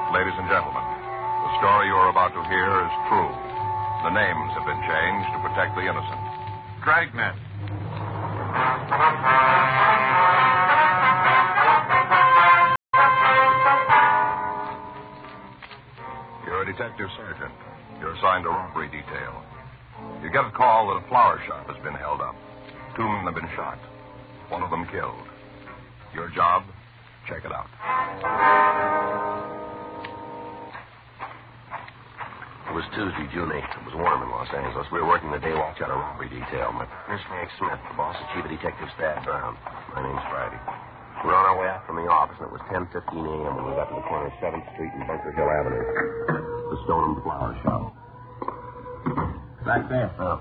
Ladies and gentlemen, the story you are about to hear is true. The names have been changed to protect the innocent. Dragnet. You're a detective sergeant. You're assigned to robbery detail. You get a call that a flower shop has been held up. 2 men have been shot. One of them killed. Your job? Check it out. It was Tuesday, June 8th. It was warm in Los Angeles. We were working the day watch out of robbery detail. My partner's Frank Smith. The boss is Chief of Detective Staff Brown. My name's Friday. We were on our way out from the office, and it was 10:15 a.m. when we got to the corner of 7th Street and Bunker Hill Avenue. The Stoneham Flower Shop. Back there, Phil.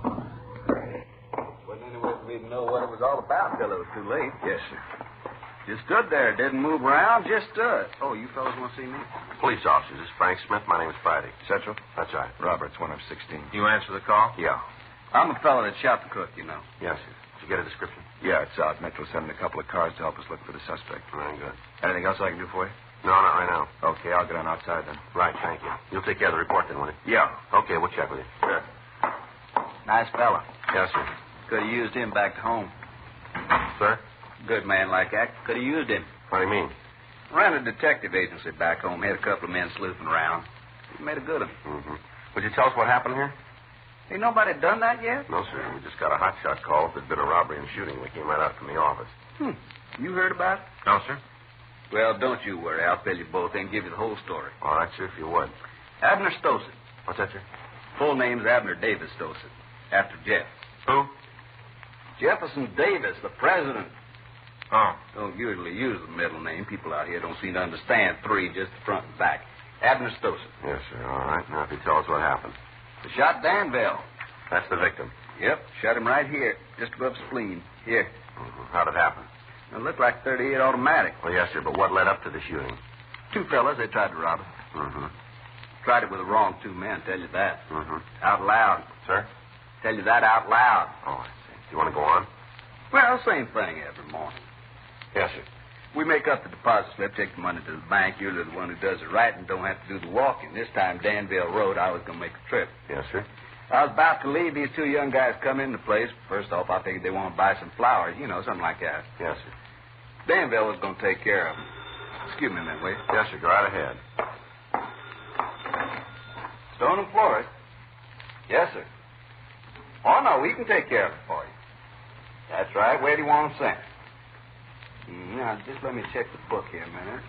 Wasn't any way for me to know what it was all about until it was too late. Yes, sir. Just stood there, didn't move around, just stood. Oh, you fellas want to see me? Police officers. This is Frank Smith. My name's Friday. Central? That's right. Roberts, one of 16. You answer the call? Yeah. I'm the fellow that shot the cook, you know. Yes, sir. Did you get a description? Yeah, it's out. Metro sending a couple of cars to help us look for the suspect. Very good. Anything else I can do for you? No, not right now. Okay, I'll get on outside then. Right, thank you. You'll take care of the report then, will you? Yeah. Okay, we'll check with you. Sure. Nice fella. Yes, sir. Could have used him back to home. Sir? Good man like that. Could have used him. What do you mean? Ran a detective agency back home. Had a couple of men sleuthing around. He made a good one. Mm-hmm. Would you tell us what happened here? Ain't nobody done that yet? No, sir. We just got a hotshot call if there'd been a robbery and shooting. We came right out from the office. You heard about it? No, sir. Well, don't you worry. I'll fill you both in and give you the whole story. All right, sir, if you would. Abner Stossett. What's that, sir? Full name's Abner Davis Stossett. After Jeff. Who? Jefferson Davis, the president. Oh. Don't usually use the middle name. People out here don't seem to understand 3, just the front and back. Abner Stossett. Yes, sir. All right. Now, if you tell us what happened. They shot Danville. That's the victim. Yep, shot him right here, just above the spleen. Here. Mm-hmm. How'd it happen? It looked like 38 automatic. Well, yes, sir, but what led up to the shooting? 2 fellas, they tried to rob it. Mm-hmm. Tried it with the wrong 2 men, tell you that. Mm-hmm. Out loud. Sir? Tell you that out loud. Oh, I see. Do you want to go on? Well, same thing every morning. Yes, sir. We make up the deposit slip, take the money to the bank. You're the one who does the writing, don't have to do the walking. This time, Danville Road, I was going to make a trip. Yes, sir. I was about to leave. These 2 young guys come in the place. First off, I figured they want to buy some flowers, something like that. Yes, sir. Danville was going to take care of them. Excuse me a minute, will you? Yes, sir. Go right ahead. Stone and Florida? Yes, sir. Oh, no, we can take care of it for you. That's right. Where do you want them sent? Now, just let me check the book here a minute.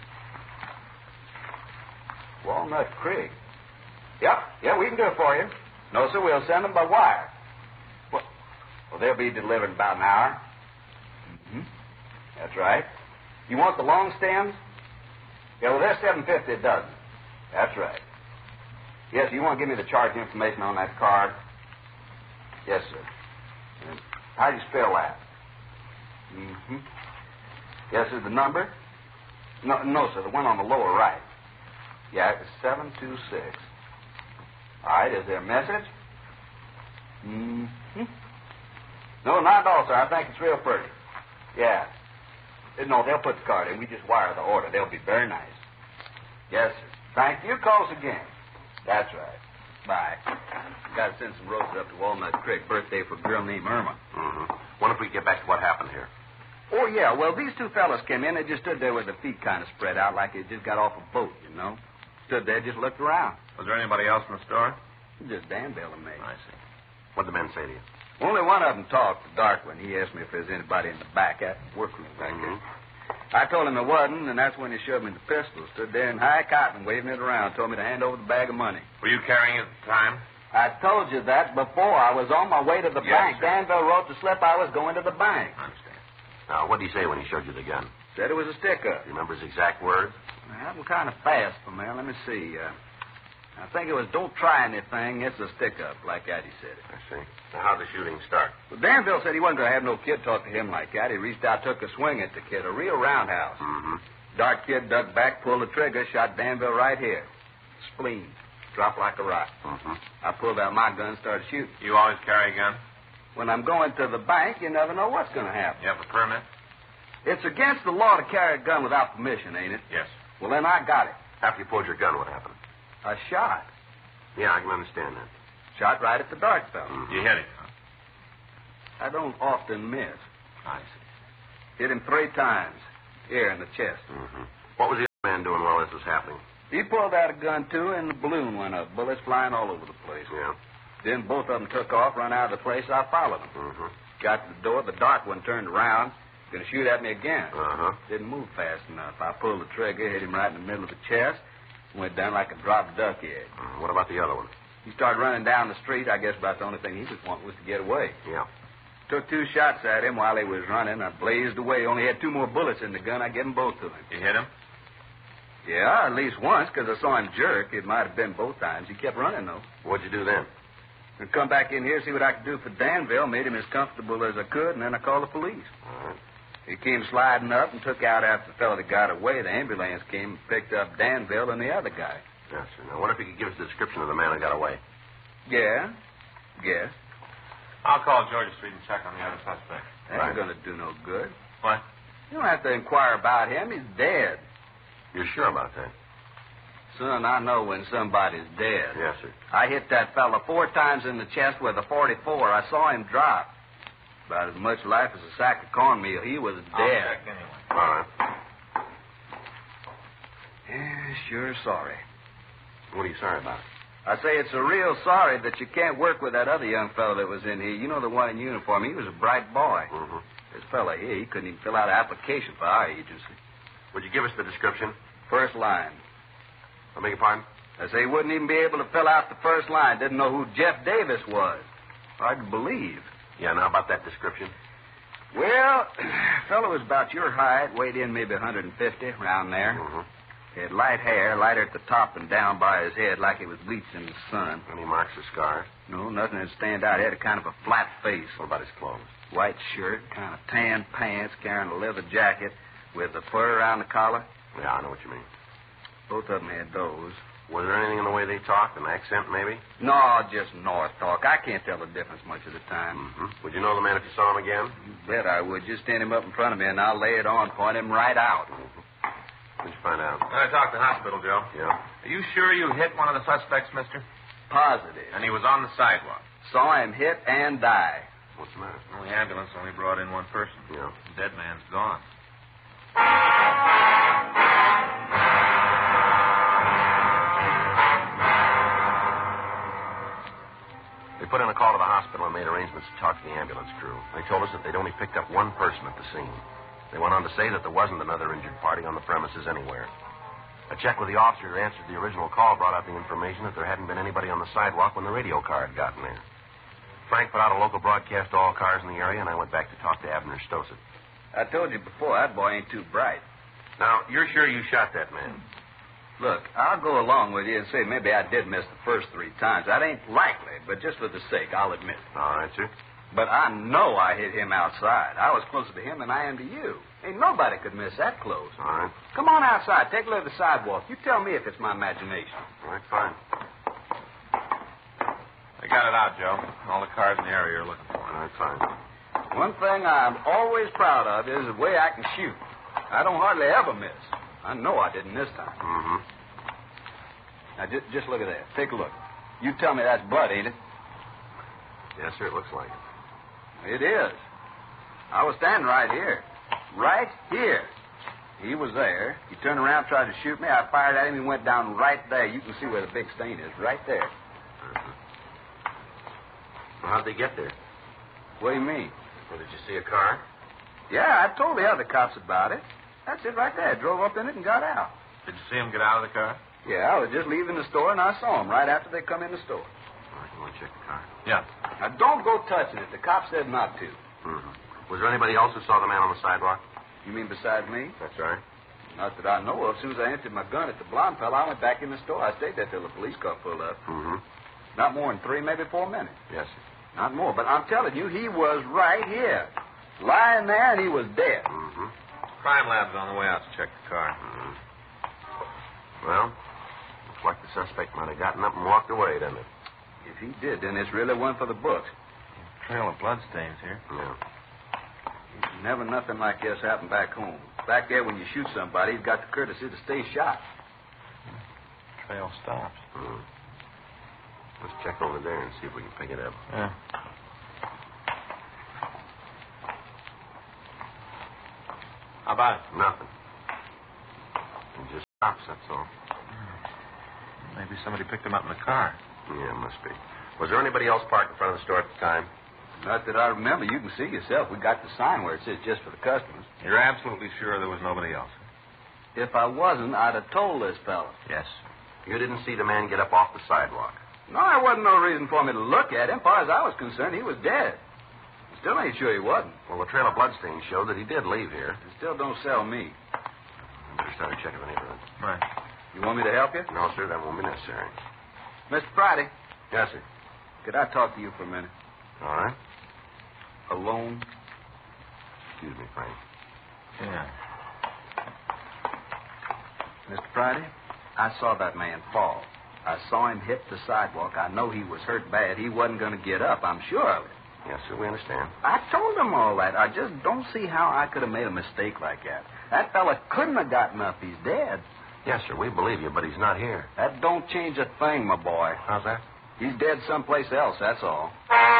Walnut Creek. Yeah, we can do it for you. No, sir, we'll send them by wire. Well, they'll be delivered in about an hour. Mm-hmm. That's right. You want the long stems? Yeah, well, they're $7.50 a dozen. That's right. Yes, you want to give me the charge information on that card? Yes, sir. How do you spell that? Mm-hmm. Yes, sir, the number? No, sir, the one on the lower right. Yeah, it's 726. All right, is there a message? Mm-hmm. No, not at all, sir. I think it's real pretty. Yeah. No, they'll put the card in. We just wire the order. They'll be very nice. Yes, sir. Thank you. Call us again. That's right. Bye. Got to send some roses up to Walnut Creek. Birthday for a girl named Irma. Mm-hmm. Wonder if we get back to what happened here. Oh, yeah. Well, these 2 fellas came in. They just stood there with their feet kind of spread out like they just got off a boat, Stood there, just looked around. Was there anybody else in the store? Just Danville and me. I see. What'd the men say to you? Only one of them talked, the dark one. He asked me if there's anybody in the back at the workroom back there. I told him there wasn't, and that's when he shoved me the pistol. Stood there in high cotton, waving it around, told me to hand over the bag of money. Were you carrying it at the time? I told you that before. I was on my way to the bank. Sir. Danville wrote the slip I was going to the bank. I understand. Now, what did he say when he showed you the gun? Said it was a stick-up. Do you remember his exact words? That was kind of fast for me. Let me see. I think it was, don't try anything. It's a stick-up, like that he said it. I see. Now, how'd the shooting start? Well, Danville said he wasn't going to have no kid talk to him like that. He reached out, took a swing at the kid, a real roundhouse. Mm-hmm. Dark kid ducked back, pulled the trigger, shot Danville right here. Spleen. Dropped like a rock. Mm-hmm. I pulled out my gun and started shooting. You always carry a gun? When I'm going to the bank, you never know what's going to happen. You have a permit? It's against the law to carry a gun without permission, ain't it? Yes. Well, then I got it. After you pulled your gun, what happened? A shot. Yeah, I can understand that. Shot right at the dark fellow. Mm-hmm. You hit him, huh? I don't often miss. I see. Hit him 3 times. Here in the chest. Mm-hmm. What was the other man doing while this was happening? He pulled out a gun, too, and the balloon went up. Bullets flying all over the place. Yeah. Then both of them took off, run out of the place. I followed them. Mm-hmm. Got to the door. The dark one turned around. Going to shoot at me again. Uh-huh. Didn't move fast enough. I pulled the trigger, hit him right in the middle of the chest. Went down like a dropped duck egg. What about the other one? He started running down the street. I guess about the only thing he was wanting was to get away. Yeah. Took 2 shots at him while he was running. I blazed away. Only had 2 more bullets in the gun. I gave them both to him. You hit him? Yeah, at least once, because I saw him jerk. It might have been both times. He kept running, though. What'd you do then? I come back in here, see what I could do for Danville. Made him as comfortable as I could, and then I called the police. All right. He came sliding up and took out after the fellow that got away. The ambulance came and picked up Danville and the other guy. Yes, sir. Now, what if you could give us a description of the man who got away? Yeah. Yes. I'll call Georgia Street and check on the other suspect. That ain't going to do no good. What? You don't have to inquire about him. He's dead. You're sure about that? Son, I know when somebody's dead. Yes, sir. I hit that fella 4 times in the chest with a .44. I saw him drop. About as much life as a sack of cornmeal. He was I'll dead. check anyway. All right. Yeah, sure sorry. What are you sorry about? I say it's a real sorry that you can't work with that other young fellow that was in here. You know the one in uniform. He was a bright boy. Mm-hmm. This fella here, he couldn't even fill out an application for our agency. Would you give us the description? First line. I beg your pardon? I say he wouldn't even be able to fill out the first line. Didn't know who Jeff Davis was. Hard to believe. Yeah, now about that description? Well, fellow was about your height, weighed in maybe 150, around there. Mm-hmm. He had light hair, lighter at the top and down by his head like it was bleached in the sun. Any marks or scars? No, nothing that'd stand out. He had a kind of a flat face. What about his clothes? White shirt, kind of tan pants, carrying a leather jacket with the fur around the collar. Yeah, I know what you mean. Both of them had those. Was there anything in the way they talked, an accent maybe? No, just North talk. I can't tell the difference much of the time. Mm-hmm. Would you know the man if you saw him again? You bet I would. Just stand him up in front of me and I'll lay it on, point him right out. Mm-hmm. What'd you find out? I talked to the hospital, Joe. Yeah. Are you sure you hit one of the suspects, mister? Positive. And he was on the sidewalk. Saw him hit and die. What's the matter? Well, the ambulance only brought in one person. Yeah. The dead man's gone. They put in a call to the hospital and made arrangements to talk to the ambulance crew. They told us that they'd only picked up one person at the scene. They went on to say that there wasn't another injured party on the premises anywhere. A check with the officer who answered the original call brought out the information that there hadn't been anybody on the sidewalk when the radio car had gotten there. Frank put out a local broadcast to all cars in the area, and I went back to talk to Abner Stossett. I told you before, that boy ain't too bright. Now, you're sure you shot that man? Look, I'll go along with you and say maybe I did miss the first 3 times. That ain't likely, but just for the sake, I'll admit it. All right, sir. But I know I hit him outside. I was closer to him than I am to you. Ain't nobody could miss that close. All right. Come on outside. Take a look at the sidewalk. You tell me if it's my imagination. All right, fine. They got it out, Joe. All the cars in the area are looking for All him. right, fine. One thing I'm always proud of is the way I can shoot. I don't hardly ever miss. I know I didn't this time. Mm-hmm. Now, just look at that. Take a look. You tell me that's blood, ain't it? Yes, sir, it looks like it. It is. I was standing right here. Right here. He was there. He turned around, tried to shoot me. I fired at him. He went down right there. You can see where the big stain is. Right there. Mm-hmm. Well, how'd they get there? What do you mean? Well, did you see a car? Yeah, I told the other cops about it. That's it right there. Drove up in it and got out. Did you see him get out of the car? Yeah, I was just leaving the store, and I saw him right after they come in the store. All right, you want to check the car? Yeah. Now, don't go touching it. The cop said not to. Mm-hmm. Was there anybody else who saw the man on the sidewalk? You mean besides me? That's right. Not that I know of. As soon as I emptied my gun at the blonde fella, I went back in the store. I stayed there till the police car pulled up. Mm-hmm. Not more than 3, maybe 4 minutes. Yes, sir. Not more. But I'm telling you, he was right here. Lying there, and he was dead. Mm-hmm. Crime lab's on the way out to check the car. Mm-hmm. Well, looks like the suspect might have gotten up and walked away, doesn't it? If he did, then it's really one for the books. Trail of bloodstains here. Yeah. Never nothing like this happened back home. Back there, when you shoot somebody, he's got the courtesy to stay shot. trail stops. Let's check over there and see if we can pick it up. Yeah. How about it? Nothing. It just stops, that's all. Maybe somebody picked him up in the car. Yeah, must be. Was there anybody else parked in front of the store at the time? Not that I remember. You can see yourself. We got the sign where it says just for the customers. You're absolutely sure there was nobody else? If I wasn't, I'd have told this fella. Yes. You didn't see the man get up off the sidewalk? No, there wasn't no reason for me to look at him. As far as I was concerned, he was dead. Still ain't sure he wasn't. Well, the trail of bloodstains showed that he did leave here. It still don't sell me. Better start checking the neighborhood. Right. You want me to help you? No, sir, that won't be necessary. Mr. Friday, Yes, sir. could I talk to you for a minute? All right. Alone? Excuse me, Frank. Yeah. Mr. Friday, I saw that man fall. I saw him hit the sidewalk. I know he was hurt bad. He wasn't going to get up. I'm sure of it. Yes, sir, we understand. I told him all that. I just don't see how I could have made a mistake like that. That fella couldn't have gotten up. He's dead. Yes, sir, we believe you, but he's not here. That don't change a thing, my boy. How's that? He's dead someplace else, that's all.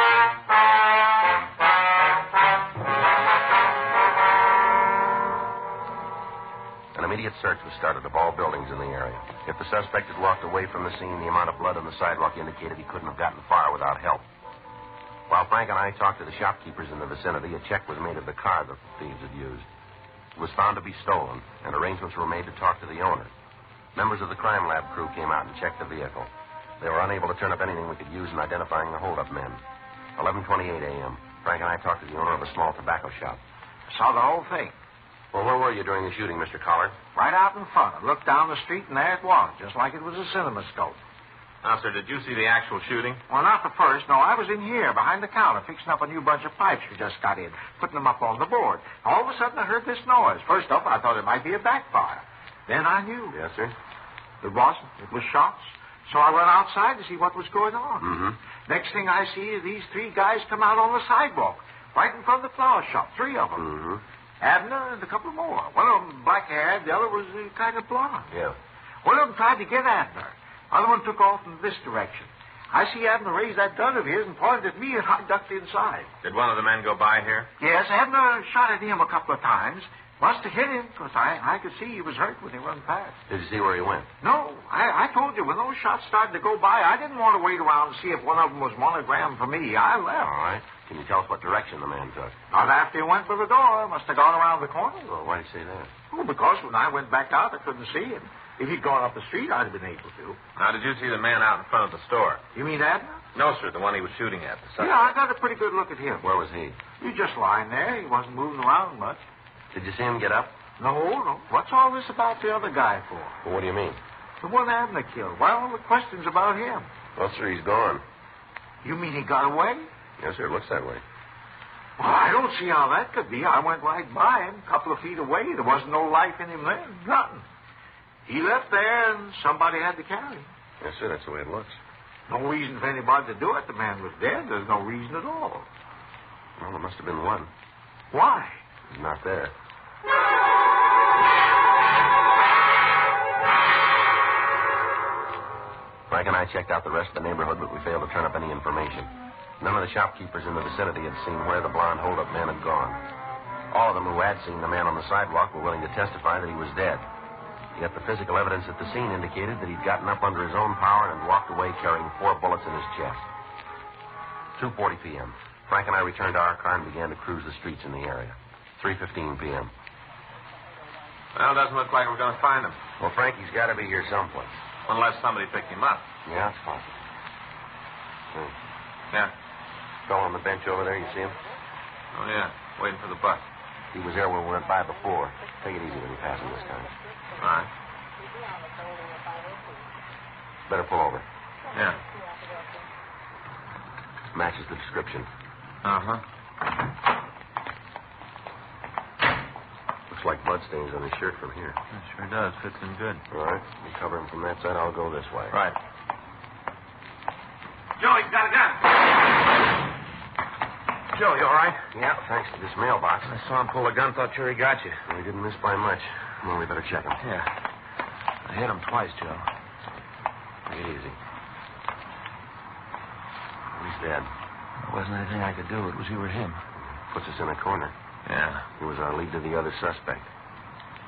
An immediate search was started of all buildings in the area. If the suspect had walked away from the scene, the amount of blood on the sidewalk indicated he couldn't have gotten far without help. While Frank and I talked to the shopkeepers in the vicinity, a check was made of the car the thieves had used. It was found to be stolen, and arrangements were made to talk to the owner. Members of the crime lab crew came out and checked the vehicle. They were unable to turn up anything we could use in identifying the holdup men. 11:28 a.m. Frank and I talked to the owner of a small tobacco shop. Saw the whole thing. Well, where were you during the shooting, Mr. Collard? Right out in front. I looked down the street, and there it was, just like it was a cinemascope. Now, sir, did you see the actual shooting? Well, not the first. No, I was in here, behind the counter, fixing up a new bunch of pipes we just got in, putting them up on the board. All of a sudden, I heard this noise. First off, I thought it might be a backfire. Then I knew. Yes, sir. It wasn't. It was shots. So I went outside to see what was going on. Mm-hmm. Next thing I see is these three guys come out on the sidewalk, right in front of the flower shop, three of them. Mm-hmm. Abner and a couple more. One of them black-haired, the other was kind of blonde. Yeah. One of them tried to get Abner. Other one took off in this direction. I see Abner raise that gun of his and pointed at me, and I ducked inside. Did one of the men go by here? Yes, Abner shot at him a couple of times. Must have hit him, because I could see he was hurt when he run past. Did you see where he went? No, I told you, when those shots started to go by, I didn't want to wait around to see if one of them was monogrammed for me. I left. All right. Can you tell us what direction the man took? Not after he went for the door. Must have gone around the corner. Well, why did you say that? Oh, because when I went back out, I couldn't see him. If he'd gone up the street, I'd have been able to. Now, did you see the man out in front of the store? You mean Abner? No, sir, the one he was shooting at. The Yeah, I got a pretty good look at him. Where was he? He just lying there. He wasn't moving around much. Did you see him get up? No. What's all this about the other guy for? Well, what do you mean? The one Abner killed. Why all the questions about him? Well, sir, he's gone. You mean he got away? Yes, sir, it looks that way. Well, I don't see how that could be. I went right by him, a couple of feet away. There wasn't no life in him then. Nothing. He left there, and somebody had to carry him. Yes, sir, that's the way it looks. No reason for anybody to do it. The man was dead. There's no reason at all. Well, there must have been one. Why? He's not there. Frank and I checked out the rest of the neighborhood, but we failed to turn up any information. None of the shopkeepers in the vicinity had seen where the blonde hold-up man had gone. All of them who had seen the man on the sidewalk were willing to testify that he was dead. Yet the physical evidence at the scene indicated that he'd gotten up under his own power and walked away carrying 4 bullets in his chest. 2:40 p.m. Frank and I returned to our car and began to cruise the streets in the area. 3:15 p.m. Well, it doesn't look like we're going to find him. Well, Frankie's got to be here someplace. Unless somebody picked him up. Yeah, it's possible. Yeah. Fellow on the bench over there, you see him? Oh, yeah. Waiting for the bus. He was there when we went by before. Take it easy when you pass him this time. All right. Better pull over. Yeah. Matches the description. Uh-huh. Looks like bloodstains on his shirt from here. It sure does. Fits him good. All right. You cover him from that side. I'll go this way. Right. Joe, he's got a gun. Joe, you all right? Yeah, thanks to this mailbox. I saw him pull a gun. Thought sure he got you. We didn't miss by much. Well, we better check him. Yeah. I hit him twice, Joe. Take it easy. He's dead. There wasn't anything I could do. It was you or him. Puts us in a corner. Yeah. He was our lead to the other suspect.